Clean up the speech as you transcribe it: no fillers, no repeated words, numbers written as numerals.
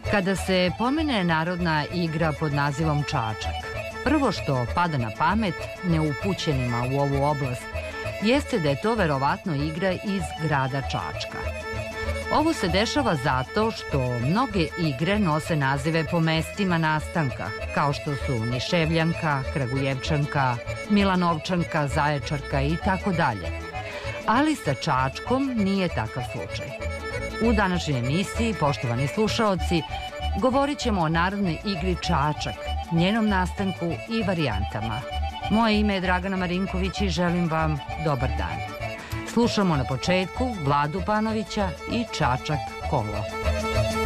Kada se pomene narodna igra pod nazivom čačak, prvo što pada na pamet neupućenima u ovu oblast jeste da je to verovatno igra iz grada Čačka. Ovo se dešava zato što mnoge igre nose nazive po mestima nastanka, kao što su Niševljanka, Kragujevčanka, Milanovčanka, Zaječarka i tako dalje. Ali sa Čačkom nije takav slučaj. U današnjoj emisiji, poštovani slušaoci, govorit ćemo o narodnoj igri čačak, njenom nastanku i varijantama. Moje ime je Dragana Marinković i želim vam dobar dan. Slušamo na početku Vladu Panovića i Čačak kolo.